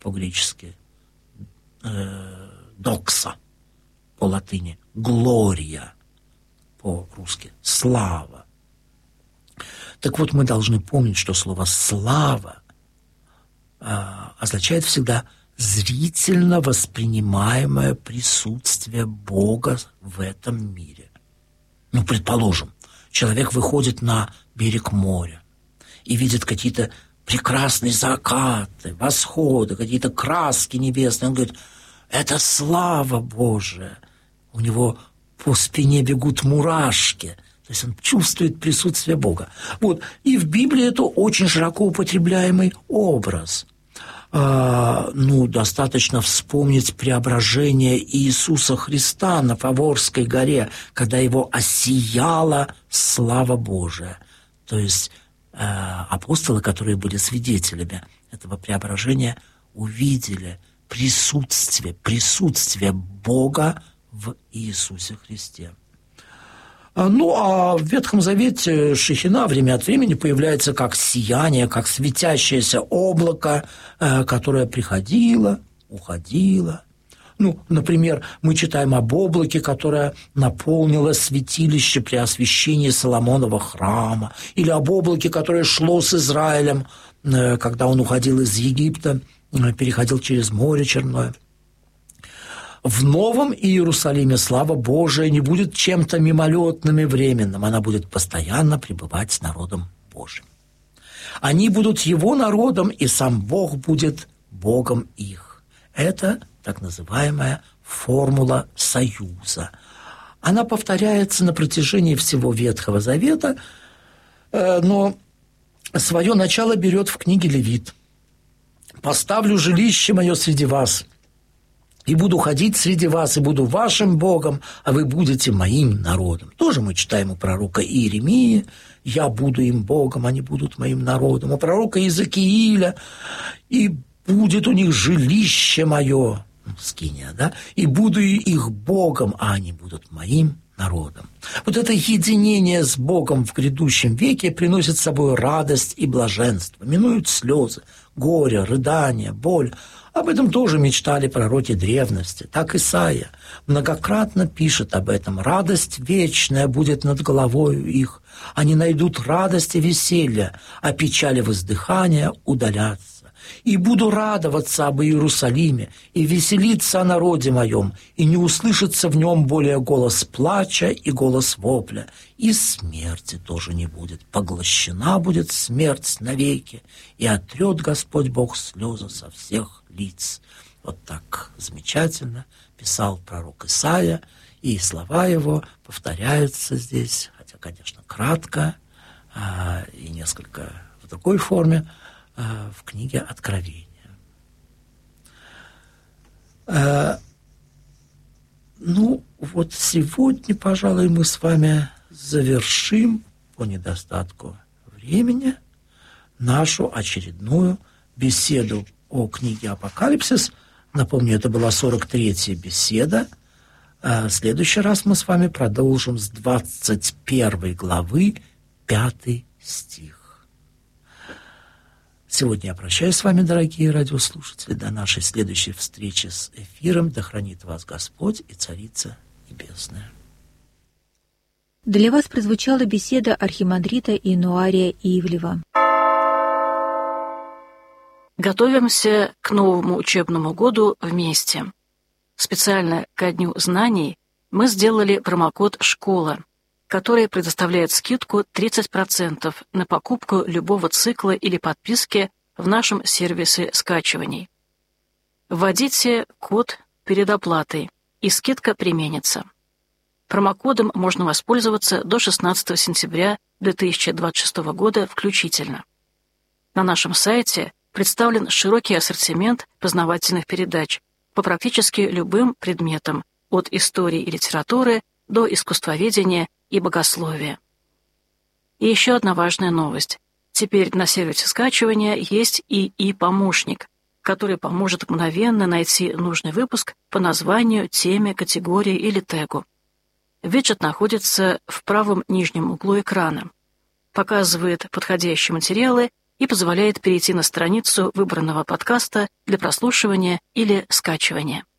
по-гречески докса, по-латыни глория, по-русски слава. Так вот, мы должны помнить, что слово «слава» означает всегда зрительно воспринимаемое присутствие Бога в этом мире. Ну, предположим, человек выходит на берег моря и видит какие-то прекрасные закаты, восходы, какие-то краски небесные. Он говорит: это слава Божия. У него по спине бегут мурашки. То есть он чувствует присутствие Бога. Вот. И в Библии это очень широко употребляемый образ. Достаточно вспомнить преображение Иисуса Христа на Фаворской горе, когда его осияла слава Божия. То есть апостолы, которые были свидетелями этого преображения, увидели присутствие Бога в Иисусе Христе. А в Ветхом Завете шехина время от времени появляется как сияние, как светящееся облако, которое приходило, уходило. Например, мы читаем об облаке, которое наполнило святилище при освящении Соломонова храма, или об облаке, которое шло с Израилем, когда он уходил из Египта, переходил через море Черное. В Новом Иерусалиме слава Божия не будет чем-то мимолетным и временным, она будет постоянно пребывать с народом Божьим. Они будут его народом, и сам Бог будет Богом их. Это так называемая формула союза. Она повторяется на протяжении всего Ветхого Завета, но свое начало берет в книге Левит. «Поставлю жилище мое среди вас, и буду ходить среди вас, и буду вашим Богом, а вы будете моим народом». Тоже мы читаем у пророка Иеремии: «Я буду им Богом, они будут моим народом». У пророка Иезекииля: «И будет у них жилище мое», скиния, да, «и буду их Богом, а они будут моим народом». Вот это единение с Богом в грядущем веке приносит с собой радость и блаженство, минуют слезы, горе, рыдания, боль. Об этом тоже мечтали пророки древности. Так Исаия многократно пишет об этом. «Радость вечная будет над головою их. Они найдут радость и веселье, а печали воздыхания удалятся. И буду радоваться об Иерусалиме, и веселиться о народе моем, и не услышится в нем более голос плача и голос вопля, и смерти тоже не будет. Поглощена будет смерть навеки, и отрет Господь Бог слезы со всех лиц». Вот так замечательно писал пророк Исаия, и слова его повторяются здесь, хотя, конечно, кратко и несколько в другой форме, в книге Откровения. Сегодня, пожалуй, мы с вами завершим по недостатку времени нашу очередную беседу о книге «Апокалипсис». Напомню, это была 43-я беседа. В следующий раз мы с вами продолжим с 21 главы, 5 стих. Сегодня я прощаюсь с вами, дорогие радиослушатели. До нашей следующей встречи с эфиром. Да хранит вас Господь и Царица Небесная. Для вас прозвучала беседа архимандрита Иануария Ивлева. Готовимся к новому учебному году вместе. Специально ко Дню знаний мы сделали промокод «Школа», который предоставляет скидку 30% на покупку любого цикла или подписки в нашем сервисе скачиваний. Вводите код перед оплатой, и скидка применится. Промокодом можно воспользоваться до 16 сентября 2026 года включительно. На нашем сайте представлен широкий ассортимент познавательных передач по практически любым предметам, от истории и литературы до искусствоведения и богословия. И еще одна важная новость. Теперь на сервисе скачивания есть ИИ-помощник, который поможет мгновенно найти нужный выпуск по названию, теме, категории или тегу. Виджет находится в правом нижнем углу экрана, показывает подходящие материалы и позволяет перейти на страницу выбранного подкаста для прослушивания или скачивания.